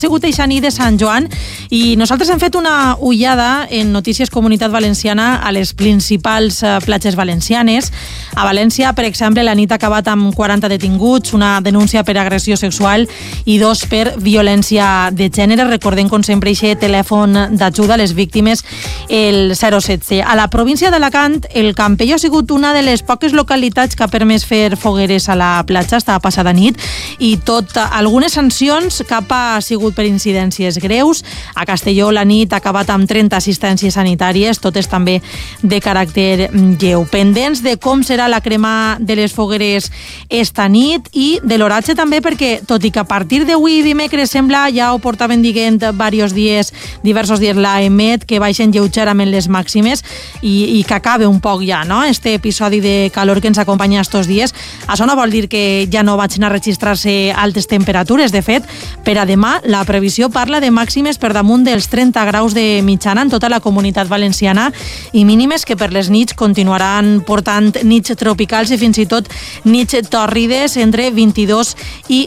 sigut eixa nit de Sant Joan i nosaltres hem fet una ullada en Notícies Comunitat Valenciana a les principals platges valencianes. A València, per exemple, la nit ha acabat amb 40 detinguts, una denúncia per agressió sexual i 2 per violència de gènere. Recordem, com sempre, aquest telèfon d'ajuda a les víctimes, el 016. A la província d'Alacant, el Campello ha sigut una de les poques localitats que ha permès fer fogueres a la platja esta passada nit i algunes sancions cap ha sigut per incidències greus. A Castelló la nit ha acabat amb 30 assistències sanitàries, totes també de caràcter lleu. Pendents de com serà la crema de les fogueres esta nit i de l'oratge també, perquè tot i que a partir d'avui dimecres sembla, ja ho portaven dient diversos dies la EMET, que baixen lleugerament les màximes i que acabe un poc ja, no?, este episodi de calor que ens acompanya estos dies. Això no vol dir que ja no vagin a registrar-se altes temperatures. De fet, per a demà la previsió parla de màximes per damunt dels 30 graus de mitjana en tota la Comunitat Valenciana i mínimes que per les nits continuaran portant nits tropicals i fins i tot nits tòrrides entre 22 i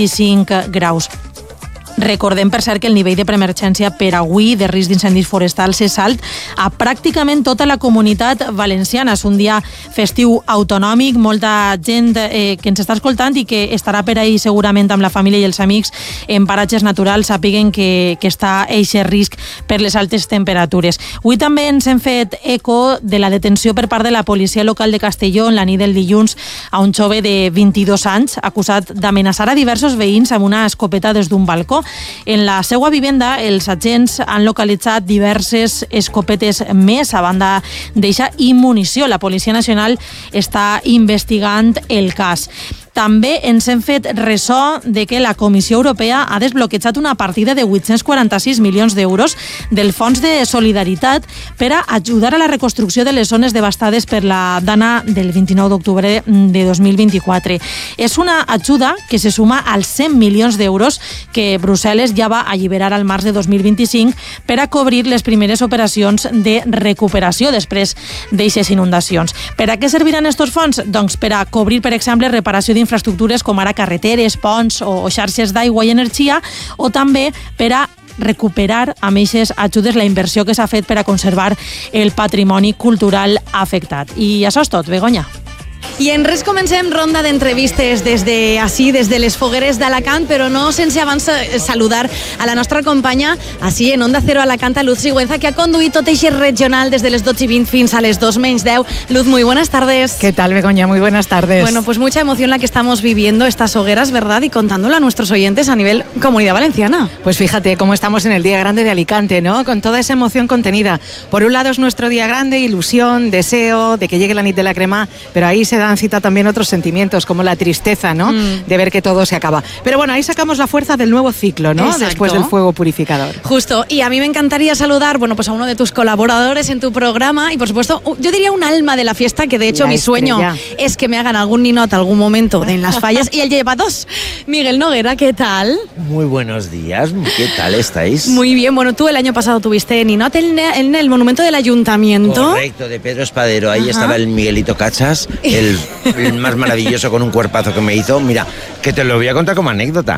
25 graus. Recordem, per cert, que el nivell de preemergència per avui de risc d'incendis forestals és alt a pràcticament tota la Comunitat Valenciana. És un dia festiu autonòmic, molta gent que ens està escoltant i que estarà per ahir segurament amb la família i els amics en paratges naturals sàpiguen que està eixe risc per les altes temperatures. Avui també ens hem fet eco de la detenció per part de la policia local de Castelló en la nit del dilluns a un jove de 22 anys acusat d'amenaçar a diversos veïns amb una escopeta des d'un balcó. En la seva vivenda, els agents han localitzat diverses escopetes més, a banda d'eixa, i munició. La Policia Nacional està investigant el cas. També ens hem fet ressò de que la Comissió Europea ha desbloquejat una partida de 846 milions d'euros del Fons de Solidaritat per a ajudar a la reconstrucció de les zones devastades per la dana del 29 d'octubre de 2024. És una ajuda que se suma als 100 milions d'euros que Brussel·les ja va alliberar al març de 2025 per a cobrir les primeres operacions de recuperació després d'eixes inundacions. Per a què serviran estos fons? Doncs per a cobrir, per exemple, reparació d'infraestructures com ara carreteres, ponts o xarxes d'aigua i energia, o també per a recuperar amb aquestes ajudes la inversió que s'ha fet per a conservar el patrimoni cultural afectat. I això és tot, Begoña. I en res comencem ronda d'entrevistes des de les fogueres d'Alacant, però no sense abans saludar a la nostra companya així en Onda Cero Alacant, Luz Sigüenza, que ha conduït tot eixe regional des de les 12:20 fins a les 2:10. Luz, muy buenas tardes. ¿Qué tal, Begoña? Muy buenas tardes. Bueno, pues mucha emoción la que estamos viviendo estas hogueras, ¿verdad? Y contándolo a nuestros oyentes a nivel Comunidad Valenciana. Pues fíjate cómo estamos en el Día Grande de Alicante, ¿no? Con toda esa emoción contenida. Por un lado es nuestro día grande, ilusión, deseo de que llegue la nit de la crema, pero ahí se dan cita también otros sentimientos, como la tristeza, ¿no? De ver que todo se acaba. Pero bueno, ahí sacamos la fuerza del nuevo ciclo, ¿no? Exacto. Después del fuego purificador. Justo. Y a mí me encantaría saludar, bueno, pues a uno de tus colaboradores en tu programa y, por supuesto, yo diría un alma de la fiesta, que de hecho mi sueño es que me hagan algún ninot algún momento en las fallas, y él lleva 2. Miguel Noguera, ¿qué tal? Muy buenos días, ¿qué tal estáis? Muy bien. Bueno, tú el año pasado tuviste ninot en el monumento del ayuntamiento. Correcto, de Pedro Espadero. Ahí estaba el Miguelito Cachas, el más maravilloso, con un cuerpazo que me hizo. Mira, que te lo voy a contar como anécdota.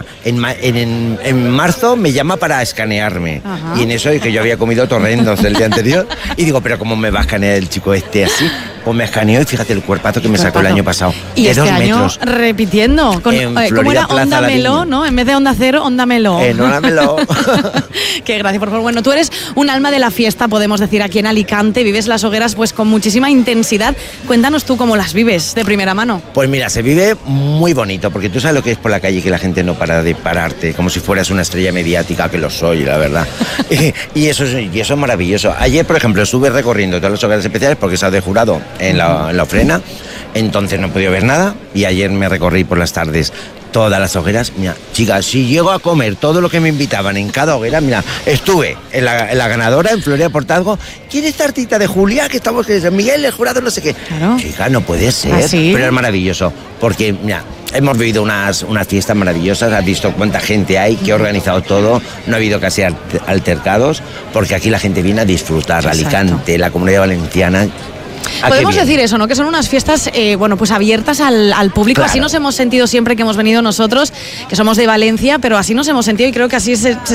En marzo me llama para escanearme. Y en eso, que yo había comido torrendos el día anterior, y digo, pero ¿cómo me va a escanear el chico este así? Pues me escaneó y fíjate el cuerpazo que me sacó el año pasado. Y de este 2 año metros. repitiendo. ¿Cómo era? Onda Meló, ¿no? En vez de Onda Cero, Onda Meló. Onda Meló. Qué gracia, por favor. Bueno, tú eres un alma de la fiesta, podemos decir, aquí en Alicante. Vives las hogueras pues con muchísima intensidad. Cuéntanos tú cómo las vives de primera mano. Pues mira, se vive muy bonito, porque tú sabes lo que es por la calle, que la gente no para de pararte, como si fueras una estrella mediática, que lo soy, la verdad. y eso es maravilloso. Ayer, por ejemplo, estuve recorriendo todas las hogueras especiales porque se ha de jurado en la ofrena, entonces no he podido ver nada, y ayer me recorrí por las tardes todas las hogueras. Mira, chicas, si llego a comer todo lo que me invitaban en cada hoguera, mira, estuve en la ganadora, en Floria Portazgo. ¿Quieres tartita de Julia? Que estamos, que Miguel, el jurado, no sé qué. Claro. Chica, no puede ser. ¿Ah, sí? Pero es maravilloso, porque, mira, hemos vivido unas fiestas maravillosas. Has visto cuánta gente hay, que ha organizado todo. No ha habido casi altercados, porque aquí la gente viene a disfrutar. Exacto. Alicante, la Comunidad Valenciana. Podemos decir eso, ¿no? Que son unas fiestas, bueno, pues abiertas al público. Claro. Así nos hemos sentido siempre que hemos venido nosotros, que somos de Valencia, pero así nos hemos sentido y creo que así se